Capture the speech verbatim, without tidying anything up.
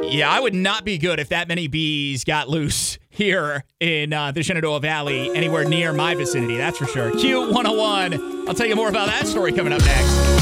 Yeah, I would not be good if that many bees got loose here in uh, the Shenandoah Valley, anywhere near my vicinity, that's for sure. Q one oh one. I'll tell you more about that story coming up next.